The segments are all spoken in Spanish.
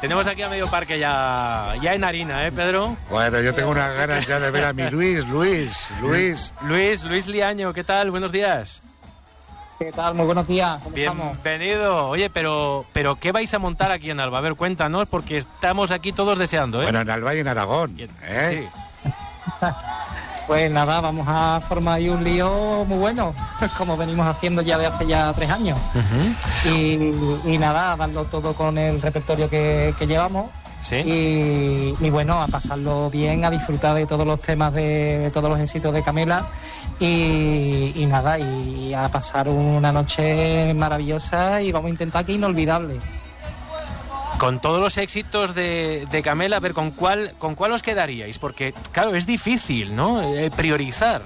Tenemos aquí a medio parque ya en harina, Pedro? Bueno, yo tengo unas ganas ya de ver a mi Luis Liaño, ¿qué tal? Buenos días. ¿Qué tal? Muy buenos días. ¿Cómo estamos? Bienvenido. Oye, pero ¿qué vais a montar aquí en Alba? A ver, cuéntanos, porque estamos aquí todos deseando, Bueno, en Alba y en Aragón, Sí. Pues nada, vamos a formar ahí un lío muy bueno, como venimos haciendo ya de hace 3 años. Y nada, a darlo todo con el repertorio que llevamos. ¿Sí? Y bueno, a pasarlo bien, a disfrutar de todos los temas, de todos los éxitos de Camela. Y nada, y a pasar una noche maravillosa y vamos a intentar que inolvidable. Con todos los éxitos de Camela, a ver, ¿con cuál os quedaríais? Porque, claro, es difícil, ¿no? Priorizar.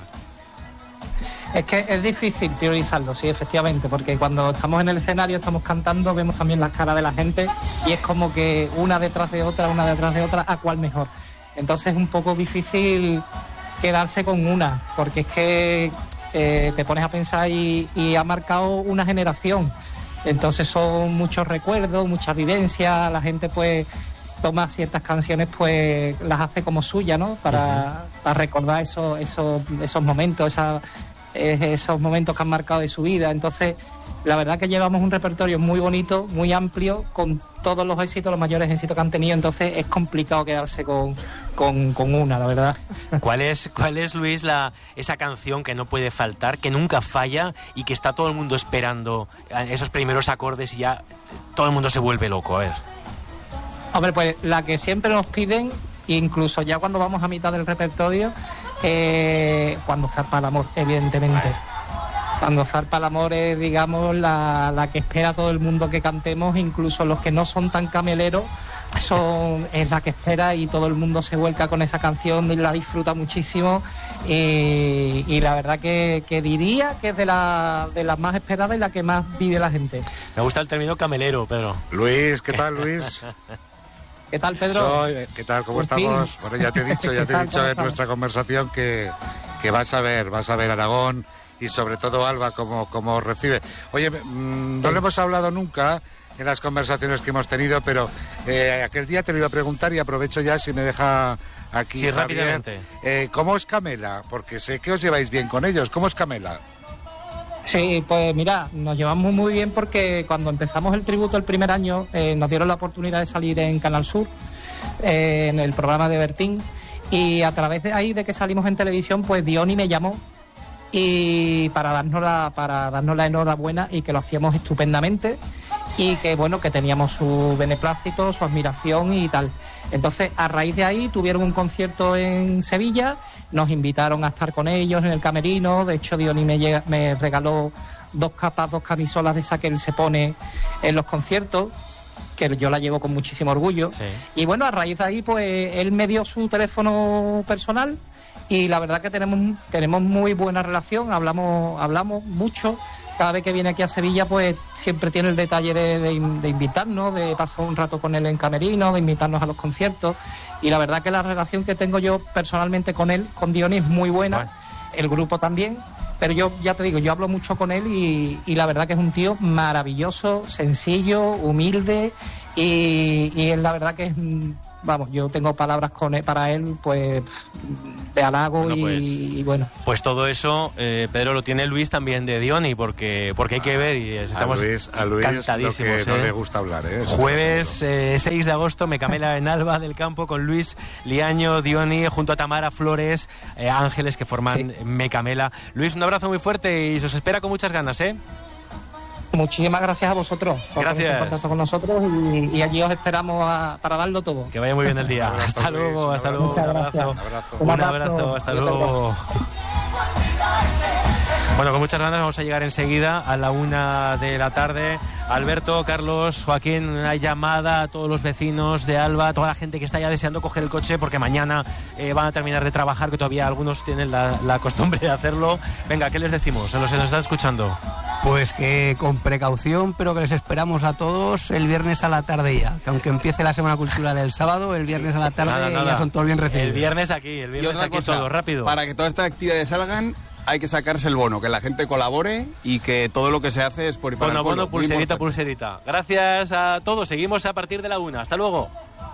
Es que es difícil priorizarlo, sí, efectivamente, porque cuando estamos en el escenario, estamos cantando, vemos también las caras de la gente y es como que una detrás de otra, ¿a cuál mejor? Entonces es un poco difícil quedarse con una, porque es que te pones a pensar y ha marcado una generación. Entonces son muchos recuerdos, muchas vivencias, la gente pues toma ciertas canciones, pues las hace como suya, ¿no? Para recordar esos momentos, esos momentos que han marcado de su vida. Entonces, la verdad que llevamos un repertorio muy bonito, muy amplio, con todos los éxitos, los mayores éxitos que han tenido, entonces es complicado quedarse con una, la verdad. ¿Cuál es, Luis, esa canción que no puede faltar, que nunca falla y que está todo el mundo esperando esos primeros acordes y ya todo el mundo se vuelve loco? A ver. Hombre, pues la que siempre nos piden, incluso ya cuando vamos a mitad del repertorio, Cuando zarpa el amor, evidentemente. Cuando zarpa el amor es, digamos, la que espera todo el mundo que cantemos, incluso los que no son tan cameleros, es la que espera y todo el mundo se vuelca con esa canción y la disfruta muchísimo. Y la verdad que diría que es de las más esperadas y la que más vive la gente. Me gusta el término camelero, Pedro. Luis, ¿qué tal, Luis? ¿Qué tal, Pedro? ¿Qué tal? ¿Cómo estamos? Bueno, ya te he dicho en nuestra conversación que vas a ver Aragón y sobre todo Alba como recibe. Oye, no lo hemos hablado nunca en las conversaciones que hemos tenido, pero aquel día te lo iba a preguntar y aprovecho ya si me deja aquí sí, Javier. Rápidamente. ¿Cómo es Camela? Porque sé que os lleváis bien con ellos. ¿Cómo es Camela? Sí, pues mira, nos llevamos muy bien porque cuando empezamos el tributo el primer año nos dieron la oportunidad de salir en Canal Sur, en el programa de Bertín, y a través de ahí de que salimos en televisión, pues Diony me llamó y para darnos la enhorabuena y que lo hacíamos estupendamente y que bueno, que teníamos su beneplácito, su admiración y tal. Entonces, a raíz de ahí tuvieron un concierto en Sevilla, nos invitaron a estar con ellos en el camerino. De hecho, Diony me regaló 2 capas, 2 camisolas de esa que él se pone en los conciertos, que yo la llevo con muchísimo orgullo. Sí. Y bueno, a raíz de ahí, pues él me dio su teléfono personal y la verdad que tenemos muy buena relación, hablamos mucho. Cada vez que viene aquí a Sevilla, pues siempre tiene el detalle de invitarnos, de pasar un rato con él en camerino, de invitarnos a los conciertos. Y la verdad que la relación que tengo yo personalmente con él, con Diony, es muy buena. Bueno. El grupo también. Pero yo ya te digo, yo hablo mucho con él y la verdad que es un tío maravilloso, sencillo, humilde y la verdad que es... Vamos, yo tengo palabras para él, pues, de halago y bueno. Pues todo eso, Pedro, lo tiene Luis también de Diony, porque hay que ver y estamos a Luis encantadísimos. Lo que no le gusta hablar, Jueves 6 de agosto, Mecamela en Alba del Campo con Luis Liaño, Diony, junto a Tamara Flores, Ángeles, que forman Mecamela. Luis, un abrazo muy fuerte y se os espera con muchas ganas, ¿eh? Muchísimas gracias a vosotros por ponerse en contacto con nosotros y allí os esperamos para darlo todo. Que vaya muy bien el día. Hasta luego, hasta luego. Un abrazo. Un abrazo, hasta luego. Bueno, con muchas ganas vamos a llegar enseguida a la 1 de la tarde. Alberto, Carlos, Joaquín, una llamada a todos los vecinos de Alba, toda la gente que está ya deseando coger el coche porque mañana van a terminar de trabajar, que todavía algunos tienen la costumbre de hacerlo. Venga, ¿qué les decimos a los que nos están escuchando? Pues que con precaución, pero que les esperamos a todos el viernes a la tarde ya. Que aunque empiece la Semana Cultural el sábado, el viernes a la tarde nada. Ya son todos bien recibidos. El viernes aquí todo, rápido. Para que todas estas actividades salgan, hay que sacarse el bono, que la gente colabore y que todo lo que se hace es por y para el pueblo. Bono, pulserita, pulserita. Gracias a todos. Seguimos a partir de la 1. Hasta luego.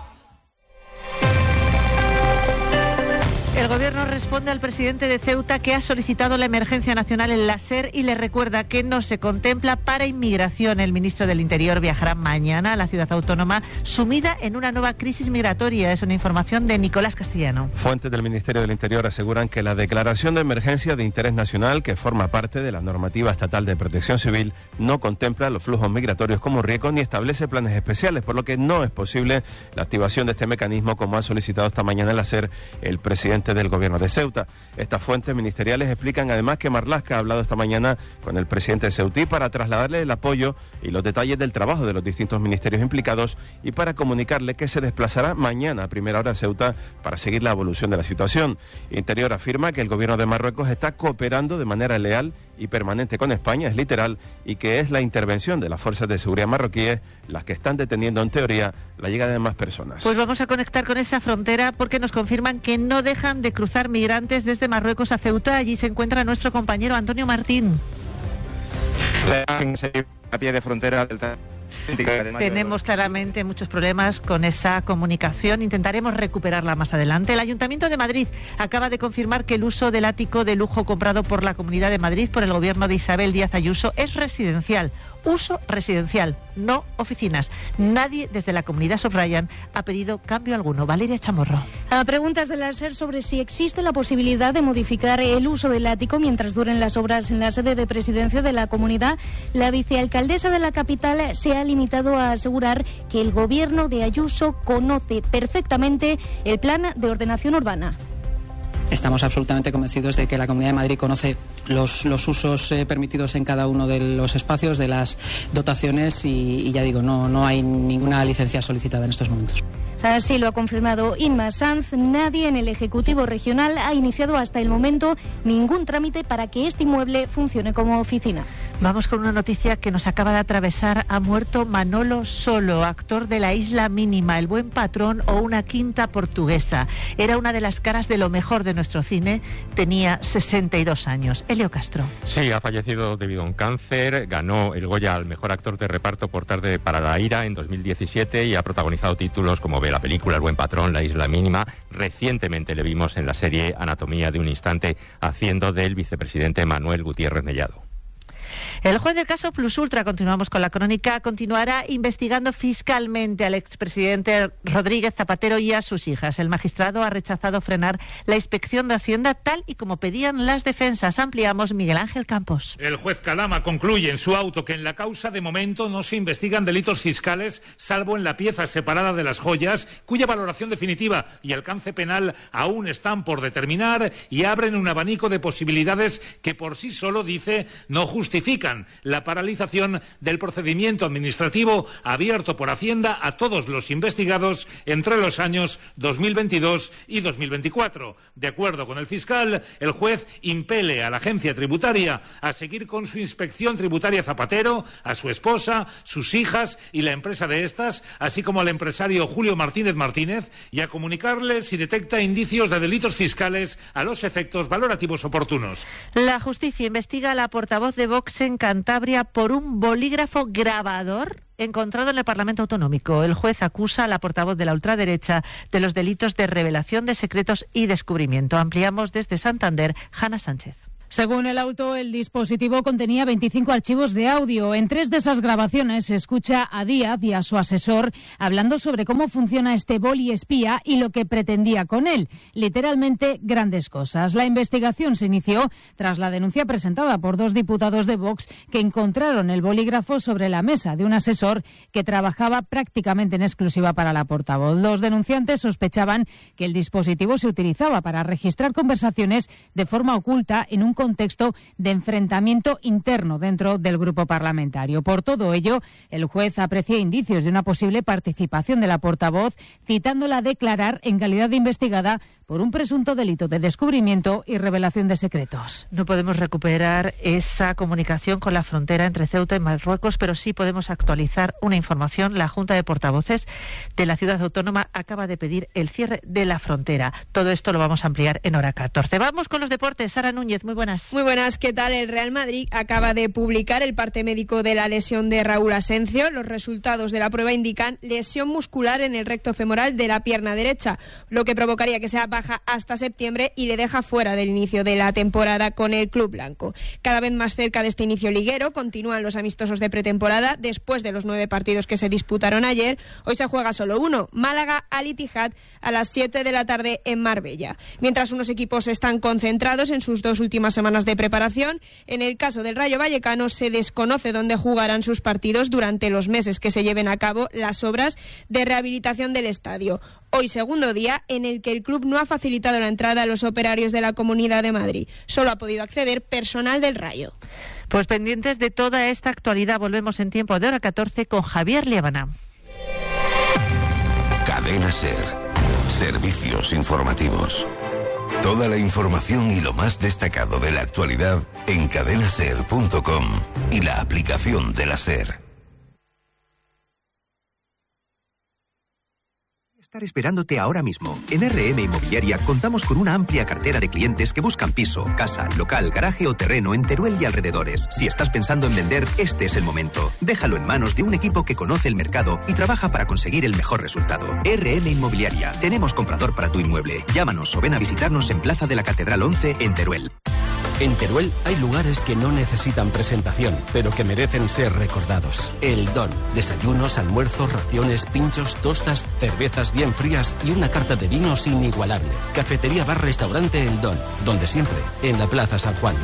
El Gobierno responde al presidente de Ceuta, que ha solicitado la emergencia nacional en la SER, y le recuerda que no se contempla para inmigración. El ministro del Interior viajará mañana a la ciudad autónoma, sumida en una nueva crisis migratoria. Es una información de Nicolás Castellano. Fuentes del Ministerio del Interior aseguran que la declaración de emergencia de interés nacional, que forma parte de la normativa estatal de protección civil, no contempla los flujos migratorios como riesgo ni establece planes especiales, por lo que no es posible la activación de este mecanismo, como ha solicitado esta mañana en la SER el presidente del Gobierno de Ceuta. Estas fuentes ministeriales explican además que Marlaska ha hablado esta mañana con el presidente de Ceutí para trasladarle el apoyo y los detalles del trabajo de los distintos ministerios implicados y para comunicarle que se desplazará mañana a primera hora a Ceuta para seguir la evolución de la situación. Interior afirma que el Gobierno de Marruecos está cooperando de manera leal y permanente con España, es literal, y que es la intervención de las fuerzas de seguridad marroquíes las que están deteniendo en teoría la llegada de más personas. Pues vamos a conectar con esa frontera porque nos confirman que no dejan de cruzar migrantes desde Marruecos a Ceuta. Allí se encuentra nuestro compañero Antonio Martín. A pie de frontera del... Tenemos claramente muchos problemas con esa comunicación. Intentaremos recuperarla más adelante. El Ayuntamiento de Madrid acaba de confirmar que el uso del ático de lujo comprado por la Comunidad de Madrid por el gobierno de Isabel Díaz Ayuso es residencial. Uso residencial, no oficinas. Nadie desde la comunidad, subrayan, ha pedido cambio alguno. Valeria Chamorro. A preguntas de la SER sobre si existe la posibilidad de modificar el uso del ático mientras duren las obras en la sede de presidencia de la comunidad, la vicealcaldesa de la capital se ha limitado a asegurar que el gobierno de Ayuso conoce perfectamente el plan de ordenación urbana. Estamos absolutamente convencidos de que la Comunidad de Madrid conoce los usos permitidos en cada uno de los espacios, de las dotaciones y ya digo, no hay ninguna licencia solicitada en estos momentos. Así lo ha confirmado Inma Sanz. Nadie en el Ejecutivo Regional ha iniciado hasta el momento ningún trámite para que este inmueble funcione como oficina. Vamos con una noticia que nos acaba de atravesar. Ha muerto Manolo Solo, actor de La Isla Mínima, El Buen Patrón o Una Quinta Portuguesa. Era una de las caras de lo mejor de nuestro cine. Tenía 62 años. Elio Castro. Sí, ha fallecido debido a un cáncer. Ganó el Goya al mejor actor de reparto por Tarde para la Ira en 2017 y ha protagonizado títulos como la película El Buen Patrón, La Isla Mínima. Recientemente le vimos en la serie Anatomía de un Instante haciendo del vicepresidente Manuel Gutiérrez Mellado. El juez del caso Plus Ultra, continuamos con la crónica, continuará investigando fiscalmente al expresidente Rodríguez Zapatero y a sus hijas. El magistrado ha rechazado frenar la inspección de Hacienda tal y como pedían las defensas. Ampliamos, Miguel Ángel Campos. El juez Calama concluye en su auto que en la causa de momento no se investigan delitos fiscales, salvo en la pieza separada de las joyas, cuya valoración definitiva y alcance penal aún están por determinar, y abren un abanico de posibilidades que por sí solo, dice, no justifican la paralización del procedimiento administrativo abierto por Hacienda a todos los investigados entre los años 2022 y 2024. De acuerdo con el fiscal, el juez impele a la agencia tributaria a seguir con su inspección tributaria Zapatero, a su esposa, sus hijas y la empresa de estas, así como al empresario Julio Martínez Martínez, y a comunicarle si detecta indicios de delitos fiscales a los efectos valorativos oportunos. La justicia investiga a la portavoz de Vox en Cantabria por un bolígrafo grabador encontrado en el Parlamento Autonómico. El juez acusa a la portavoz de la ultraderecha de los delitos de revelación de secretos y descubrimiento. Ampliamos desde Santander, Hanna Sánchez. Según el auto, el dispositivo contenía 25 archivos de audio. En 3 de esas grabaciones se escucha a Díaz y a su asesor hablando sobre cómo funciona este boli espía y lo que pretendía con él. Literalmente, grandes cosas. La investigación se inició tras la denuncia presentada por 2 diputados de Vox que encontraron el bolígrafo sobre la mesa de un asesor que trabajaba prácticamente en exclusiva para la portavoz. Los denunciantes sospechaban que el dispositivo se utilizaba para registrar conversaciones de forma oculta en un contexto de enfrentamiento interno dentro del grupo parlamentario. Por todo ello, el juez aprecia indicios de una posible participación de la portavoz, citándola a declarar en calidad de investigada por un presunto delito de descubrimiento y revelación de secretos. No podemos recuperar esa comunicación con la frontera entre Ceuta y Marruecos, pero sí podemos actualizar una información. La Junta de Portavoces de la Ciudad Autónoma acaba de pedir el cierre de la frontera. Todo esto lo vamos a ampliar en hora 14. Vamos con los deportes. Sara Núñez, muy buenas. buenas. Muy buenas, ¿qué tal? El Real Madrid acaba de publicar el parte médico de la lesión de Raúl Asencio. Los resultados de la prueba indican lesión muscular en el recto femoral de la pierna derecha, lo que provocaría que sea baja hasta septiembre y le deja fuera del inicio de la temporada con el club blanco. Cada vez más cerca de este inicio liguero, continúan los amistosos de pretemporada después de los 9 partidos que se disputaron ayer. Hoy se juega solo uno, Málaga Al Ittihad, a las 7 de la tarde en Marbella. Mientras unos equipos están concentrados en sus 2 últimas semanas de preparación, en el caso del Rayo Vallecano se desconoce dónde jugarán sus partidos durante los meses que se lleven a cabo las obras de rehabilitación del estadio. Hoy segundo día en el que el club no ha facilitado la entrada a los operarios de la Comunidad de Madrid. Solo ha podido acceder personal del Rayo. Pues pendientes de toda esta actualidad, volvemos en tiempo de hora 14 con Javier Liébana. Cadena SER. Servicios informativos. Toda la información y lo más destacado de la actualidad en cadenaser.com y la aplicación de la SER. Estar esperándote ahora mismo. En RM Inmobiliaria contamos con una amplia cartera de clientes que buscan piso, casa, local, garaje o terreno en Teruel y alrededores. Si estás pensando en vender, este es el momento. Déjalo en manos de un equipo que conoce el mercado y trabaja para conseguir el mejor resultado. RM Inmobiliaria. Tenemos comprador para tu inmueble. Llámanos o ven a visitarnos en Plaza de la Catedral 11 en Teruel. En Teruel hay lugares que no necesitan presentación, pero que merecen ser recordados. El Don. Desayunos, almuerzos, raciones, pinchos, tostas, cervezas bien frías y una carta de vinos inigualable. Cafetería Bar Restaurante El Don, donde siempre, en la Plaza San Juan.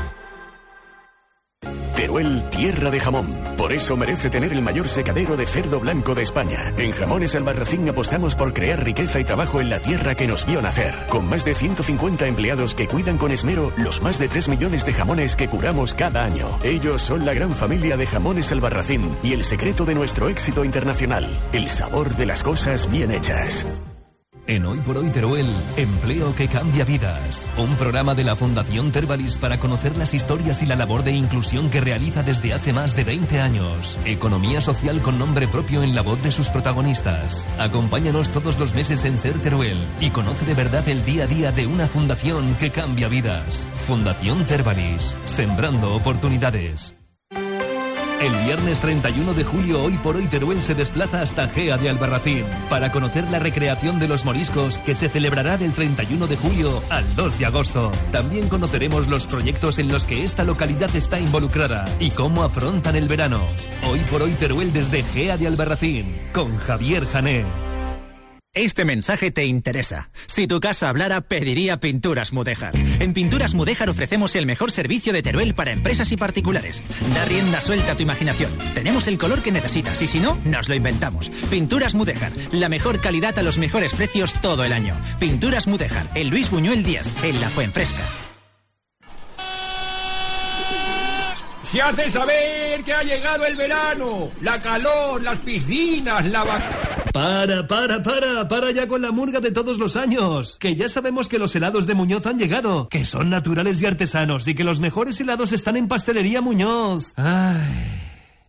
Teruel, tierra de jamón. Por eso merece tener el mayor secadero de cerdo blanco de España. En Jamones Albarracín apostamos por crear riqueza y trabajo en la tierra que nos vio nacer. Con más de 150 empleados que cuidan con esmero los más de 3 millones de jamones que curamos cada año. Ellos son la gran familia de Jamones Albarracín y el secreto de nuestro éxito internacional. El sabor de las cosas bien hechas. En Hoy por Hoy Teruel, Empleo que cambia vidas. Un programa de la Fundación Tervalis para conocer las historias y la labor de inclusión que realiza desde hace más de 20 años. Economía social con nombre propio en la voz de sus protagonistas. Acompáñanos todos los meses en Ser Teruel y conoce de verdad el día a día de una fundación que cambia vidas. Fundación Tervalis, sembrando oportunidades. El viernes 31 de julio, Hoy por Hoy Teruel se desplaza hasta Gea de Albarracín para conocer la recreación de los moriscos que se celebrará del 31 de julio al 2 de agosto. También conoceremos los proyectos en los que esta localidad está involucrada y cómo afrontan el verano. Hoy por Hoy Teruel desde Gea de Albarracín, con Javier Jané. Este mensaje te interesa. Si tu casa hablara, pediría Pinturas Mudéjar. En Pinturas Mudéjar ofrecemos el mejor servicio de Teruel para empresas y particulares. Da rienda suelta a tu imaginación. Tenemos el color que necesitas y si no, nos lo inventamos. Pinturas Mudéjar, la mejor calidad a los mejores precios todo el año. Pinturas Mudéjar, en Luis Buñuel 10, en La Fuenfresca. Se hace saber que ha llegado el verano, la calor, las piscinas, la Para ya con la murga de todos los años. Que ya sabemos que los helados de Muñoz han llegado, que son naturales y artesanos y que los mejores helados están en Pastelería Muñoz. Ay.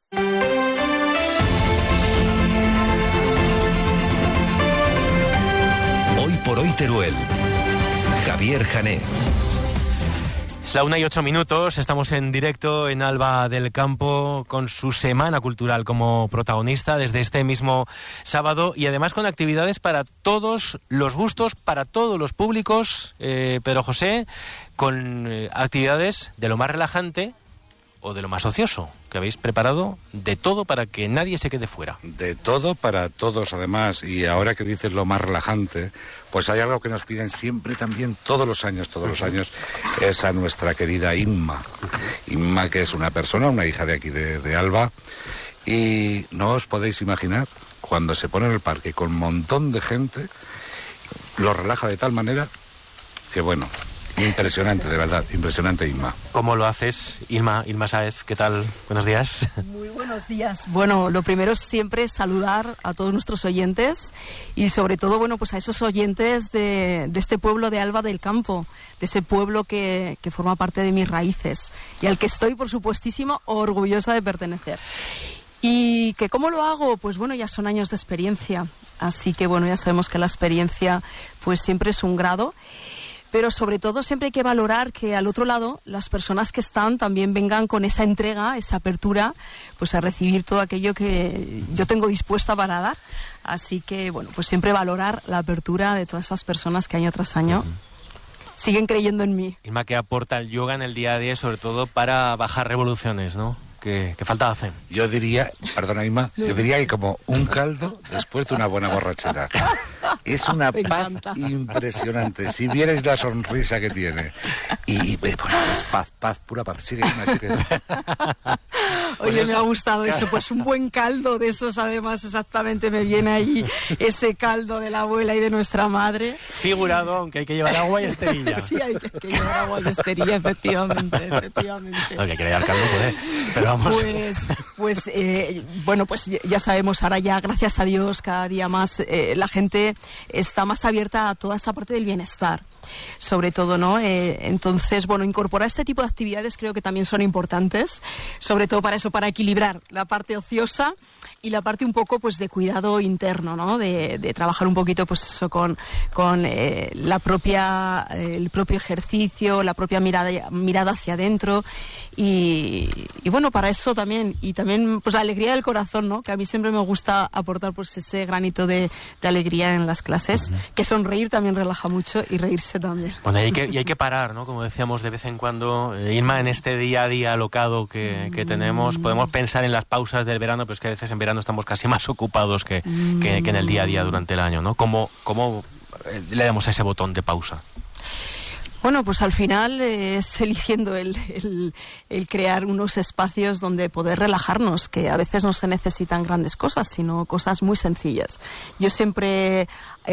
Hoy por Hoy Teruel. Javier Jané. Es la 1:08, estamos en directo en Alba del Campo con su Semana Cultural como protagonista desde este mismo sábado y además con actividades para todos los gustos, para todos los públicos, Pedro José, con actividades de lo más relajante o de lo más ocioso, que habéis preparado de todo para que nadie se quede fuera. De todo para todos, además, y ahora que dices lo más relajante, pues hay algo que nos piden siempre también, todos los años, es a nuestra querida Inma. Inma, que es una persona, una hija de aquí de Alba, y no os podéis imaginar, cuando se pone en el parque con un montón de gente, lo relaja de tal manera que, bueno, impresionante, de verdad, impresionante, Inma. ¿Cómo lo haces, Inma Sáez? ¿Qué tal? Buenos días. Muy buenos días. Bueno, lo primero es siempre saludar a todos nuestros oyentes y sobre todo, bueno, pues a esos oyentes de este pueblo de Alba del Campo, de ese pueblo que forma parte de mis raíces y al que estoy, por supuestísimo, orgullosa de pertenecer. ¿Y que cómo lo hago? Pues bueno, ya son años de experiencia, así que bueno, ya sabemos que la experiencia pues siempre es un grado. pero sobre todo siempre hay que valorar que al otro lado las personas que están también vengan con esa entrega, esa apertura, pues a recibir todo aquello que yo tengo dispuesta para dar. Así que, bueno, pues siempre valorar la apertura de todas esas personas que año tras año siguen creyendo en mí. Inma, ¿qué aporta el yoga en el día a día, sobre todo para bajar revoluciones, ¿no? ¿Qué falta hace? Yo diría, perdona Inma, yo diría que como un caldo después de una buena borrachera. Es una paz impresionante. Si vierais la sonrisa que tiene. Y bueno, es paz, pura paz. Sigue, Inma, sigue. Oye, me ha gustado eso, pues un buen caldo de esos, además, exactamente me viene ahí ese caldo de la abuela y de nuestra madre. Figurado, aunque hay que llevar agua y esterilla. Sí, hay que llevar agua y esterilla, efectivamente. No, que hay que llevar caldo, pero vamos. Bueno, pues ya sabemos, ahora ya, gracias a Dios, cada día más la gente está más abierta a toda esa parte del bienestar, sobre todo, ¿no? Entonces, bueno, incorporar este tipo de actividades creo que también son importantes, sobre todo para eso, para equilibrar la parte ociosa y la parte un poco, pues, de cuidado interno, ¿no? De trabajar un poquito, pues, eso con el propio ejercicio, la propia mirada hacia adentro y bueno, para eso también, y también, pues, la alegría del corazón, ¿no? Que a mí siempre me gusta aportar, pues, ese granito de alegría en las clases, que sonreír también relaja mucho y reírse también. Bueno, y hay que parar, ¿no? Como decíamos de vez en cuando, Inma, en este día a día alocado que tenemos, podemos pensar en las pausas del verano, pero es que a veces en verano estamos casi más ocupados que en el día a día durante el año, ¿no? ¿Cómo le damos a ese botón de pausa? Bueno, pues al final es eligiendo el crear unos espacios donde poder relajarnos, que a veces no se necesitan grandes cosas, sino cosas muy sencillas. Yo siempre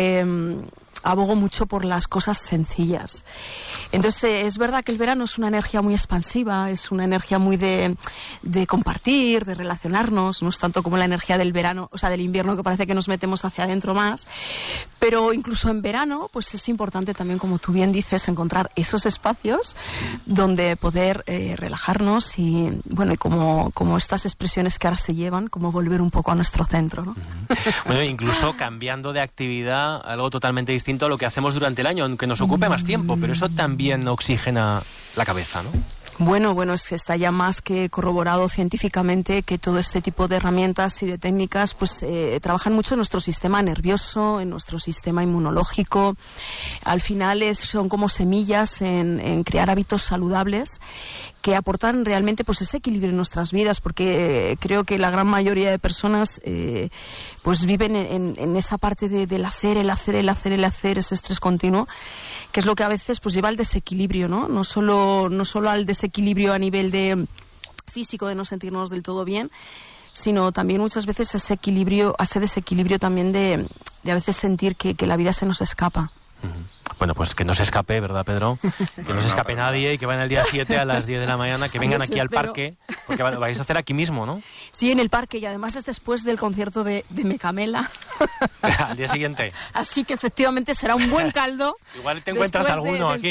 abogo mucho por las cosas sencillas. Entonces, es verdad que el verano es una energía muy expansiva, es una energía muy de compartir, de relacionarnos, no es tanto como la energía del verano, o sea, del invierno, que parece que nos metemos hacia adentro más, pero incluso en verano, pues es importante también, como tú bien dices, encontrar esos espacios donde poder relajarnos y, bueno, y como estas expresiones que ahora se llevan, como volver un poco a nuestro centro, ¿no? Bueno, incluso cambiando de actividad, algo totalmente distinto a lo que hacemos durante el año, aunque nos ocupe más tiempo, pero eso también oxigena la cabeza, ¿no? Bueno, es que está ya más que corroborado científicamente que todo este tipo de herramientas y de técnicas pues trabajan mucho en nuestro sistema nervioso, en nuestro sistema inmunológico. Al final son como semillas en crear hábitos saludables que aportan realmente pues ese equilibrio en nuestras vidas, porque creo que la gran mayoría de personas pues viven en esa parte del hacer, ese estrés continuo, que es lo que a veces pues lleva al desequilibrio, ¿no? No solo al desequilibrio a nivel de físico, de no sentirnos del todo bien, sino también muchas veces ese desequilibrio también de a veces sentir que la vida se nos escapa. Bueno, pues que no se escape, ¿verdad, Pedro? Que no se escape nadie y que vayan el día 7 a las 10 de la mañana, que vengan aquí al parque, porque vais a hacer aquí mismo, ¿no? Sí, en el parque, y además es después del concierto de Mecamela. Al día siguiente. Así que efectivamente será un buen caldo. Igual te encuentras alguno aquí.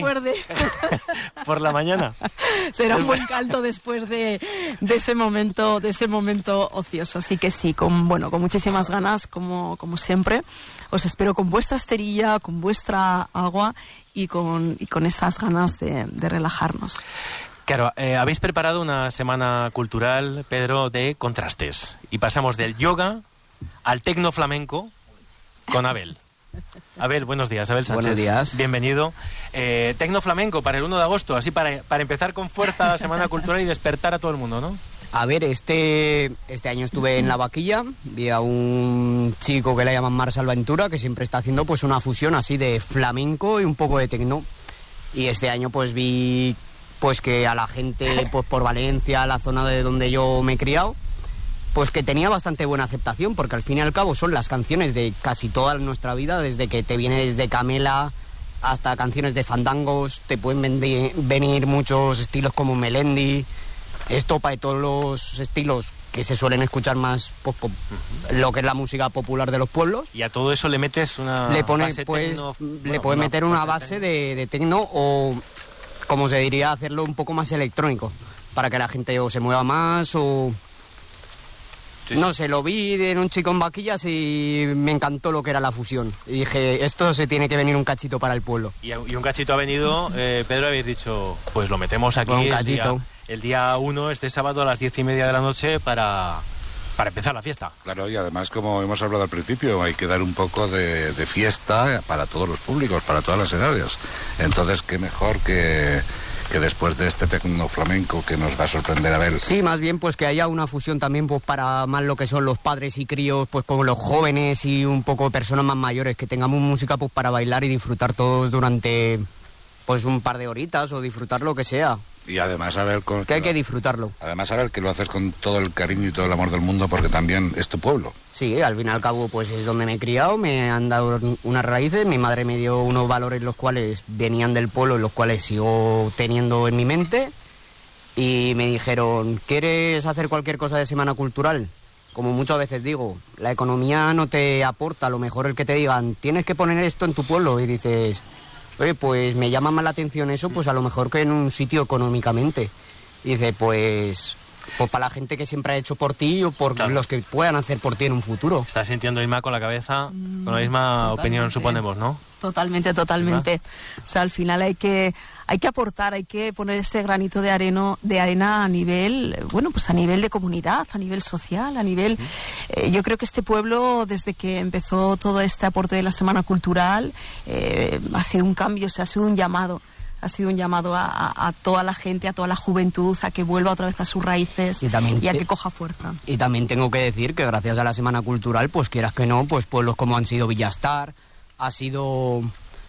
Por la mañana. Será un buen caldo después de ese momento ocioso. Así que sí, con muchísimas ganas, como siempre. Os espero con vuestra esterilla, con vuestra agua y con esas ganas de relajarnos. Claro, habéis preparado una semana cultural, Pedro, de contrastes. Y pasamos del yoga al tecno flamenco con Abel. Abel, buenos días. Abel Sánchez. Buenos días. Bienvenido. Tecno flamenco para el 1 de agosto, así para empezar con fuerza la semana cultural y despertar a todo el mundo, ¿no? A ver, este año estuve en La Vaquilla, vi a un chico que le llaman Marcel Ventura, que siempre está haciendo pues una fusión así de flamenco y un poco de tecno. Y este año pues vi pues que a la gente pues por Valencia, la zona de donde yo me he criado, pues que tenía bastante buena aceptación, porque al fin y al cabo son las canciones de casi toda nuestra vida, desde que te viene desde Camela hasta canciones de fandangos, te pueden venir muchos estilos como Melendi, estopa de todos los estilos que se suelen escuchar más lo que es la música popular de los pueblos. Y a todo eso le metes una base tecno, le puedes meter una base de tecno o, como se diría, hacerlo un poco más electrónico, para que la gente o se mueva más o No sé, lo vi en un chico en vaquillas y me encantó lo que era la fusión. Y dije, esto se tiene que venir un cachito para el pueblo. Y un cachito ha venido, Pedro, habéis dicho, pues lo metemos aquí el día 1, este sábado a las 10:30 de la noche para empezar la fiesta. Claro, y además, como hemos hablado al principio, hay que dar un poco de fiesta para todos los públicos, para todas las edades. Entonces, qué mejor que después de este tecno flamenco que nos va a sorprender a ver. Sí, más bien pues que haya una fusión también pues para más lo que son los padres y críos, pues con los jóvenes y un poco personas más mayores, que tengamos música pues para bailar y disfrutar todos durante pues un par de horitas o disfrutar lo que sea. Y además saber que hay que disfrutarlo. Además saber que lo haces con todo el cariño y todo el amor del mundo, porque también es tu pueblo. Sí, al fin y al cabo pues es donde me he criado, me han dado unas raíces, mi madre me dio unos valores los cuales venían del pueblo y los cuales sigo teniendo en mi mente, y me dijeron, ¿quieres hacer cualquier cosa de semana cultural? Como muchas veces digo, la economía no te aporta, a lo mejor el que te digan, tienes que poner esto en tu pueblo, y dices, oye, pues me llama más la atención eso, pues a lo mejor que en un sitio económicamente. Y dice, pues para la gente que siempre ha hecho por ti o por los que puedan hacer por ti en un futuro. Estás sintiendo Isma con la cabeza, con la misma opinión, suponemos, ¿no? Totalmente. O sea, al final hay que aportar, hay que poner ese granito de arena a nivel, bueno, pues a nivel de comunidad, a nivel social, a nivel... yo creo que este pueblo, desde que empezó todo este aporte de la Semana Cultural, ha sido un cambio, o sea, ha sido un llamado. Ha sido un llamado a toda la gente, a toda la juventud, a que vuelva otra vez a sus raíces y a que coja fuerza. Y también tengo que decir que gracias a la Semana Cultural, pues quieras que no, pues pueblos como han sido Villastar, ha sido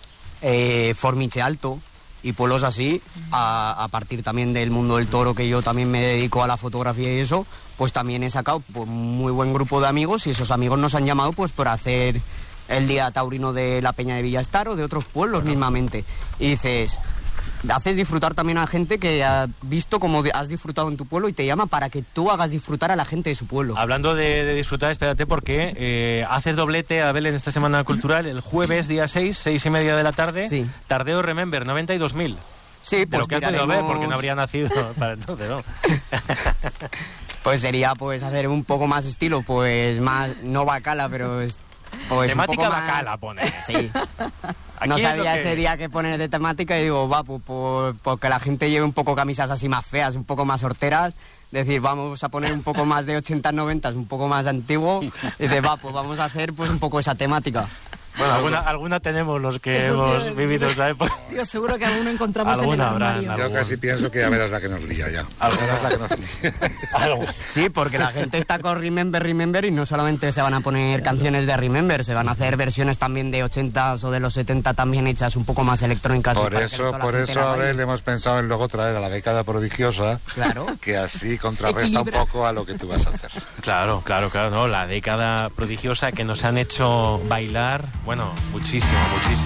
Formiche Alto y pueblos así, a partir también del mundo del toro, que yo también me dedico a la fotografía y eso, pues también he sacado pues, un muy buen grupo de amigos, y esos amigos nos han llamado pues por hacer el Día Taurino de la Peña de Villastar o de otros pueblos mismamente. Y dices, haces disfrutar también a gente que ha visto cómo has disfrutado en tu pueblo y te llama para que tú hagas disfrutar a la gente de su pueblo. Hablando de disfrutar, espérate, porque haces doblete, Abel, en esta Semana Cultural, el jueves, día 6:30 de la tarde, sí. Tardeo Remember, 92.000. Sí, pues lo que has podido ver, porque no habría nacido para entonces, ¿no? Pues sería pues hacer un poco más estilo, pues más, no bacala, pero... Pues temática un poco más... bacala pone. Sí. No sabía ese día qué poner de temática y digo, va, pues porque la gente lleve un poco camisas así más feas, un poco más horteras. Decir, vamos a poner un poco más de 80, 90, un poco más antiguo. Y dice, va, pues vamos a hacer pues un poco esa temática. Bueno, alguna tenemos los que hemos vivido esa época. Yo seguro que alguno encontramos en el armario. Yo casi pienso que ya verás la que nos lía ya. Verás la que nos lía. Sí, porque la gente está con Remember y no solamente se van a poner canciones de Remember, se van a hacer versiones también de 80s o de los 70 también hechas un poco más electrónicas. Por eso, Abel, hemos pensado en luego traer a la década prodigiosa, claro, que así contrarresta un poco a lo que tú vas a hacer. Claro, ¿no? La década prodigiosa que nos han hecho bailar. Bueno, muchísimo.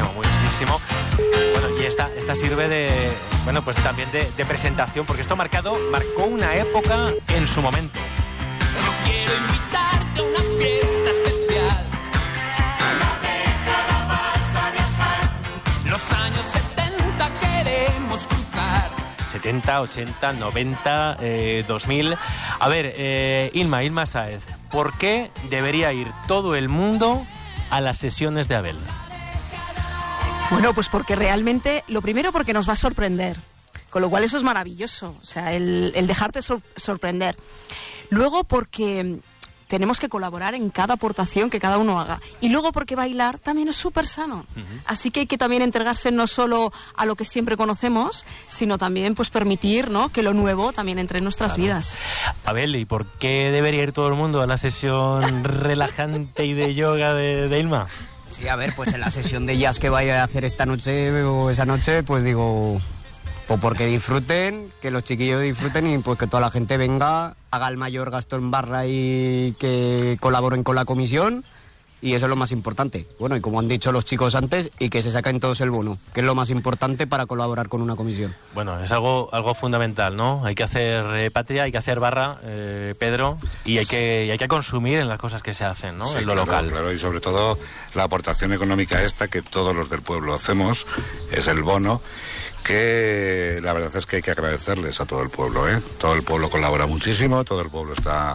Bueno, y esta sirve de, bueno, pues también de presentación, porque esto marcó una época en su momento. Quiero invitarte a una fiesta especial. A la década vas a viajar. Los años 70 queremos cruzar. 70, 80, 90, 2000. A ver, Ilma Sáez, ¿por qué debería ir todo el mundo a las sesiones de Abel? Bueno, pues porque realmente, lo primero porque nos va a sorprender, con lo cual eso es maravilloso, o sea, el dejarte sorprender. Luego porque tenemos que colaborar en cada aportación que cada uno haga. Y luego porque bailar también es súper sano. Así que hay que también entregarse no solo a lo que siempre conocemos, sino también pues permitir, ¿no?, que lo nuevo también entre en nuestras vidas. Abel, ¿y por qué debería ir todo el mundo a la sesión relajante y de yoga de Ilma? Sí, a ver, pues en la sesión de jazz que vaya a hacer esta noche o esa noche, pues digo... Pues porque disfruten, que los chiquillos disfruten y pues que toda la gente venga, haga el mayor gasto en barra y que colaboren con la comisión, y eso es lo más importante. Bueno, y como han dicho los chicos antes, y que se saquen todos el bono, que es lo más importante para colaborar con una comisión. Bueno, es algo fundamental, ¿no? Hay que hacer patria, hay que hacer barra, Pedro, y hay que consumir en las cosas que se hacen, ¿no? Sí, en lo claro, local. Claro, y sobre todo la aportación económica esta que todos los del pueblo hacemos, es el bono, que la verdad es que hay que agradecerles a todo el pueblo, ¿eh? Todo el pueblo colabora muchísimo, todo el pueblo está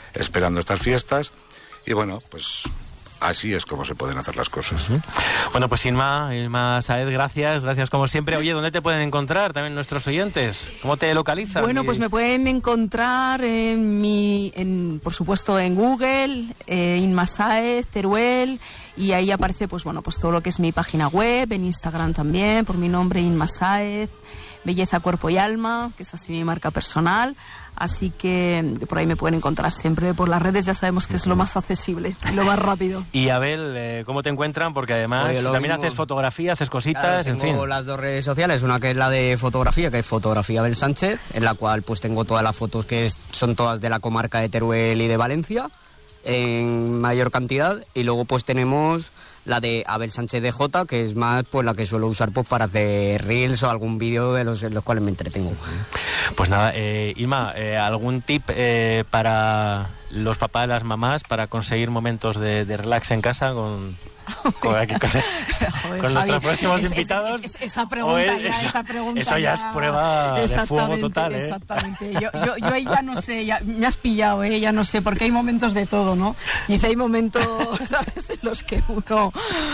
esperando estas fiestas. Y bueno, pues así es como se pueden hacer las cosas. Bueno, pues Inma Sáez, gracias como siempre. Oye, ¿dónde te pueden encontrar también nuestros oyentes? ¿Cómo te localizan? Bueno, pues me pueden encontrar por supuesto en Google, Inma Sáez, Teruel, y ahí aparece pues todo lo que es mi página web, en Instagram también, por mi nombre, Inma Sáez, Belleza, Cuerpo y Alma, que es así mi marca personal. Así que por ahí me pueden encontrar siempre. Por las redes ya sabemos que es lo más accesible y lo más rápido. Y Abel, ¿cómo te encuentran? Porque además también haces fotografía, haces cositas, claro, en fin. Tengo las dos redes sociales, una que es la de fotografía, que es Fotografía Abel Sánchez, en la cual pues tengo todas las fotos que son todas de la comarca de Teruel y de Valencia, en mayor cantidad. Y luego pues tenemos la de Abel Sánchez DJ, que es más pues la que suelo usar pues para hacer reels o algún vídeo en los cuales me entretengo. Pues nada, Inma, ¿algún tip para los papás, las mamás, para conseguir momentos de relax en casa con nuestros próximos invitados? Esa pregunta eso ya es prueba de fuego total, ¿eh? Exactamente. Yo ahí ya no sé, ya me has pillado, ya no sé, porque hay momentos de todo, ¿no? Y hay momentos, ¿sabes?, en los que uno,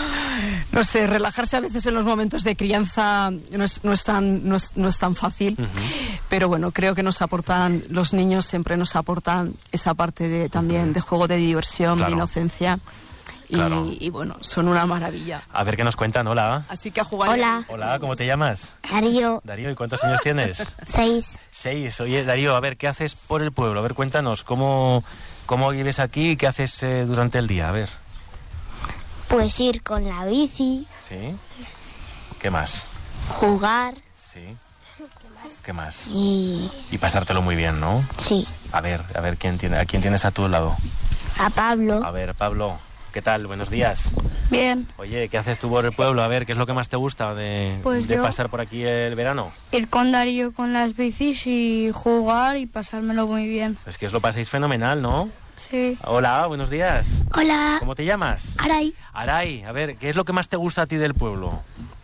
no sé, relajarse a veces en los momentos de crianza no es tan fácil. Pero bueno, creo que los niños siempre nos aportan esa parte también de juego, de diversión, de inocencia. Claro. Y bueno, son una maravilla. A ver qué nos cuentan. Hola. Así que a jugar. Hola, ¿cómo te llamas? Darío. Darío, ¿y cuántos años tienes? 6. 6. Oye, Darío, a ver, ¿qué haces por el pueblo? A ver, cuéntanos, ¿cómo vives aquí y qué haces durante el día? A ver. Pues ir con la bici. ¿Sí? ¿Qué más? Jugar. Sí. ¿Qué más? Y pasártelo muy bien, ¿no? Sí. A ver, ¿a quién tienes a tu lado? A Pablo. A ver, Pablo, ¿qué tal? Buenos días. Bien. Oye, ¿qué haces tú por el pueblo? A ver, ¿qué es lo que más te gusta de pasar por aquí el verano? Ir con Darío con las bicis y jugar y pasármelo muy bien. Es que os lo paséis fenomenal, ¿no? Sí. Hola, buenos días. Hola. ¿Cómo te llamas? Aray. Aray, a ver, ¿qué es lo que más te gusta a ti del pueblo?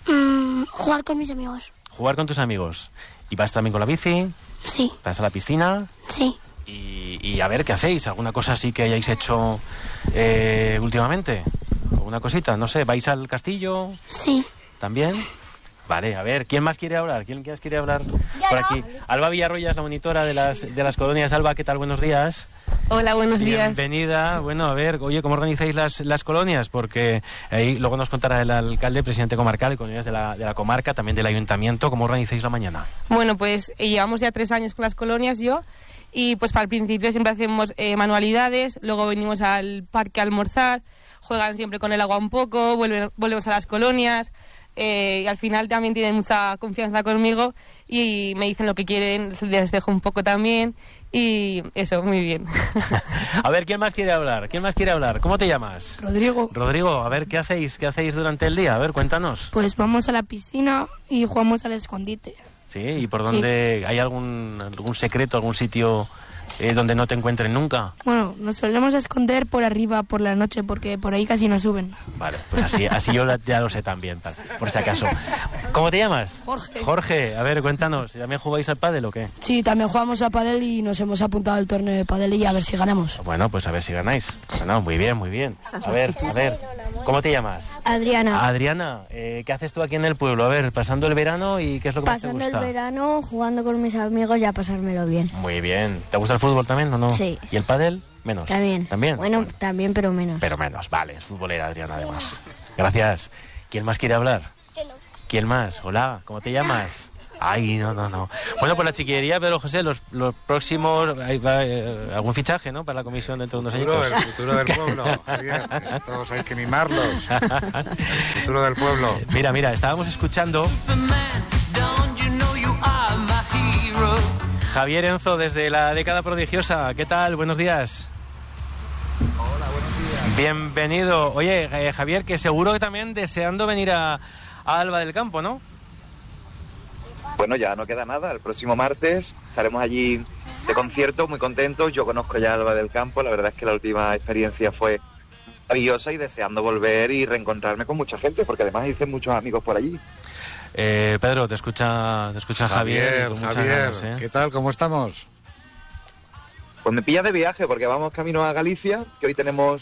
Jugar con mis amigos. Jugar con tus amigos. ¿Y vas también con la bici? Sí. ¿Vas a la piscina? Sí. Y a ver, ¿qué hacéis? ¿Alguna cosa así que hayáis hecho últimamente? ¿Alguna cosita? No sé, ¿vais al castillo? Sí. ¿También? Vale, a ver, ¿quién más quiere hablar? ¿Quién más quiere hablar por aquí? Alba Villarroya es la monitora de las colonias. Alba, ¿qué tal? Buenos días. Hola, buenos días. Bienvenida. Bueno, a ver, oye, ¿cómo organizáis las colonias? Porque ahí luego nos contará el alcalde, presidente comarcal, colonias de la comarca, también del ayuntamiento. ¿Cómo organizáis la mañana? Bueno, pues llevamos ya 3 años con las colonias yo. Y pues para el principio siempre hacemos manualidades, luego venimos al parque a almorzar, juegan siempre con el agua un poco, volvemos a las colonias. Y al final también tienen mucha confianza conmigo y me dicen lo que quieren, les dejo un poco también y eso, muy bien. A ver, ¿quién más quiere hablar? ¿Cómo te llamas? Rodrigo, a ver, ¿qué hacéis durante el día? A ver, cuéntanos. Pues vamos a la piscina y jugamos al escondite. ¿Sí? ¿Y por dónde? ¿Hay algún secreto, algún sitio donde no te encuentren nunca? Bueno, nos solemos esconder por arriba por la noche porque por ahí casi no suben. Vale, pues así yo ya lo sé también, por si acaso. ¿Cómo te llamas? Jorge, a ver, cuéntanos, ¿también jugáis al pádel o qué? Sí, también jugamos a pádel y nos hemos apuntado al torneo de pádel y a ver si ganamos. Bueno, pues a ver si ganáis. Bueno, muy bien. A ver, ¿cómo te llamas? Adriana. Adriana, ¿qué haces tú aquí en el pueblo? A ver, pasando el verano y ¿qué es lo que más te gusta? Pasando el verano, jugando con mis amigos y a pasármelo bien. Muy bien. ¿Te gusta el fútbol también o no? Sí. ¿Y el pádel? Menos. También. Bueno, también, pero menos. Pero menos, vale, es futbolera Adriana además. Gracias. ¿Quién más quiere hablar? ¿Quién más? Hola, ¿cómo te llamas? Ay, no. Bueno, pues la chiquillería, Pedro José, los próximos... algún fichaje, ¿no? Para la comisión dentro de unos años. El futuro del pueblo. Estos hay que mimarlos. El futuro del pueblo. Mira, estábamos escuchando... Javier Enzo, desde la década prodigiosa. ¿Qué tal? Buenos días. Hola, buenos días. Bienvenido. Oye, Javier, que seguro que también deseando venir a Alba del Campo, ¿no? Bueno, ya no queda nada. El próximo martes estaremos allí de concierto, muy contentos. Yo conozco ya Alba del Campo. La verdad es que la última experiencia fue maravillosa y deseando volver y reencontrarme con mucha gente, porque además hice muchos amigos por allí. Pedro, te escucha Javier. Javier, ¿qué tal? ¿Cómo estamos? Pues me pillas de viaje porque vamos camino a Galicia, que hoy tenemos